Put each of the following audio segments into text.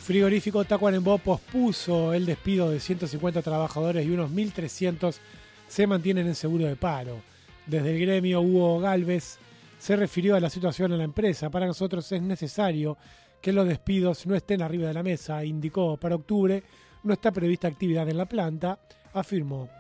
Frigorífico Tacuarembó pospuso el despido de 150 trabajadores y unos 1.300 se mantienen en seguro de paro. Desde el gremio, Hugo Galvez se refirió a la situación en la empresa. Para nosotros es necesario que los despidos no estén arriba de la mesa, indicó. Para octubre no está prevista actividad en la planta, afirmó.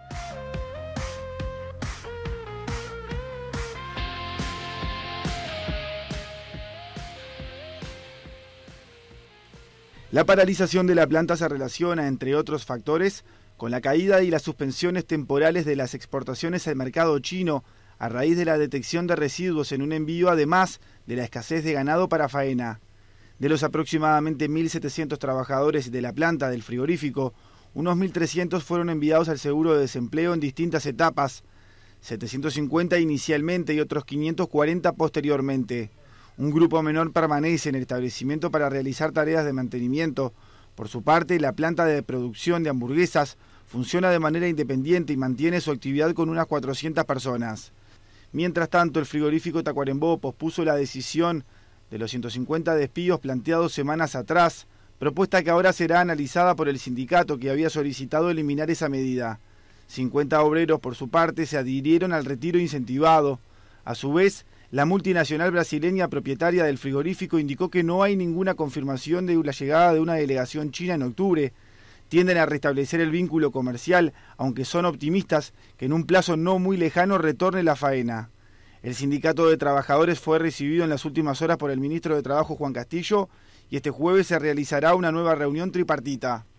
La paralización de la planta se relaciona, entre otros factores, con la caída y las suspensiones temporales de las exportaciones al mercado chino a raíz de la detección de residuos en un envío, además de la escasez de ganado para faena. De los aproximadamente 1.700 trabajadores de la planta del frigorífico, unos 1.300 fueron enviados al seguro de desempleo en distintas etapas, 750 inicialmente y otros 540 posteriormente. Un grupo menor permanece en el establecimiento para realizar tareas de mantenimiento. Por su parte, la planta de producción de hamburguesas funciona de manera independiente y mantiene su actividad con unas 400 personas. Mientras tanto, el frigorífico Tacuarembó pospuso la decisión de los 150 despidos planteados semanas atrás, propuesta que ahora será analizada por el sindicato que había solicitado eliminar esa medida. 50 obreros, por su parte, se adhirieron al retiro incentivado. A su vez, la multinacional brasileña propietaria del frigorífico indicó que no hay ninguna confirmación de la llegada de una delegación china en octubre. Tienden a restablecer el vínculo comercial, aunque son optimistas que en un plazo no muy lejano retorne la faena. El sindicato de trabajadores fue recibido en las últimas horas por el ministro de Trabajo Juan Castillo y este jueves se realizará una nueva reunión tripartita.